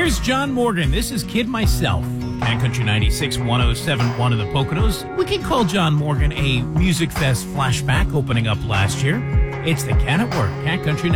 Here's John Morgan. This is Kid Myself. Cat Country 96, 107.1 of the Poconos. We can call John Morgan a Music Fest flashback opening up last year. It's the Cat at Work, Cat Country 96.